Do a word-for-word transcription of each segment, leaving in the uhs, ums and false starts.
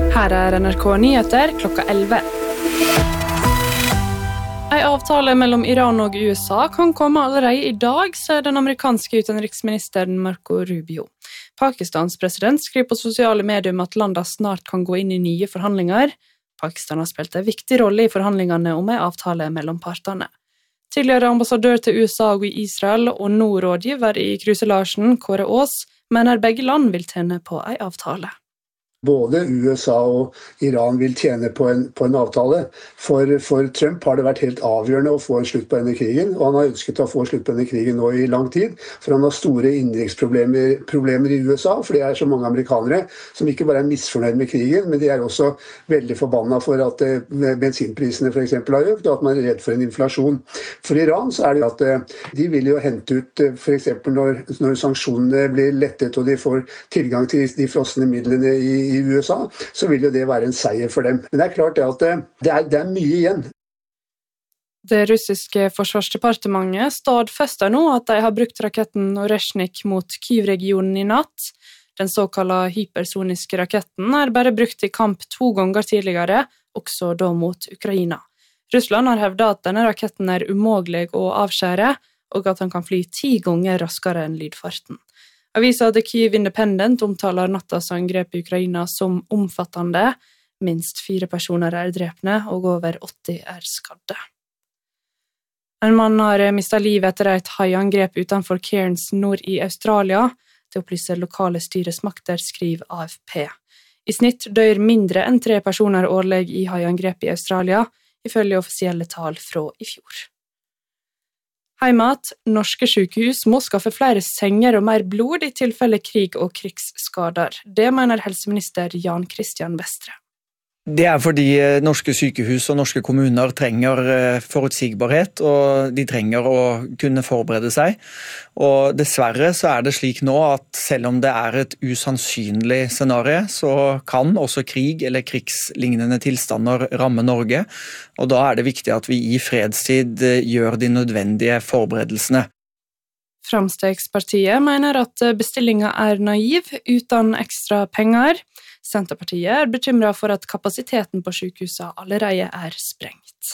Her er N R K Nyheter klokka elleve. En avtale mellom Iran og U S A kan komme allerede i dag, sier den amerikanske utenriksministeren Marco Rubio. Pakistans president skriver på sosiale medier om at landet snart kan gå inn i nye forhandlinger. Pakistan har spilt en viktig rolle i forhandlingene om en avtale mellom partene. Tidligere ambassadør til U S A og Israel og nå rådgiver i kryselasjen, Kåre Aas, mener begge land vil tjene på en avtale. Både U S A og Iran vil tjene på en, på en avtale. For, for Trump har det vært helt avgjørende å få en slutt på denne krigen, og han har ønsket å få slutt på denne krigen nå i lang tid, for han har store innenriksproblemer problemer i U S A, for det er så mange amerikanere som ikke bare er misfornøyd med krigen, men de er også veldig forbanna for at eh, bensinprisene for eksempel har økt, og at man er redd for en inflasjon. For Iran så er det at eh, de vil jo hente ut, eh, for eksempel når, når sanksjonene blir lettet, og de får tilgang til de frosne midlene i i U S A, så vil jo det være en seier for dem. Men det er klart det at det er, det er mye igjen. Det russiske forsvarsdepartementet stadfester nå at de har brukt raketten Oreshnik mot Kyiv-regionen i natt. Den såkalte hypersoniske raketten er bare brukt i kamp to ganger tidligere, også da mot Ukraina. Russland har hevdet at denne raketten er umulig å avskjære, og at den kan fly ti ganger raskere enn lydfarten. Avisa The Kyiv Independent omtaler nattas angrep i Ukraina som omfattende. Minst fire personer er drepne, og over åtti er skadde. En mann har mistet livet etter et haiangrep utenfor Cairns nord i Australia. Det opplyser lokale styresmakter, skriver A F P. I snitt dør mindre enn tre personer årlig i haiangrep i Australia, ifølge offisielle tall fra i fjor. Heimat, norske sykehus må skaffe flere senger og mer blod i tilfelle krig og krigsskader. Det mener helseminister Jan Christian Vestre. Det er fordi norske sykehus og norske kommuner trenger forutsigbarhet, og de trenger å kunne forberede seg. Og dessverre så er det slik nå at selv om det er et usannsynlig scenario, så kan også krig eller krigslignende tilstander ramme Norge. Og da er det viktig at vi i fredstid gjør de nødvendige forberedelsene. Framstegspartiet mener at bestillingen er naiv, uten ekstra penger. Senterpartiet er bekymret for at kapasiteten på sykehusene allerede er sprengt.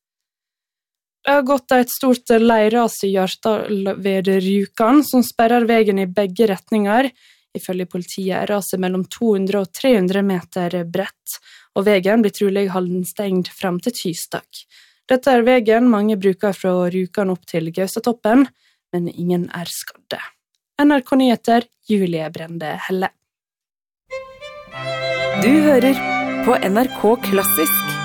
Det har gått et stort leirras i Hjartdal ved Rjukan, som sperrer veien i begge retninger. Ifølge politiet er raset mellom to hundre og tre hundre meter bredt, og veien blir trolig holdt stengt frem til tirsdag. Dette er veien mange bruker fra Rjukan opp til Gaustatoppen, men ingen er skadde. N R K Nyheter, Julie Brende Helle. Du hører på N R K Klassisk.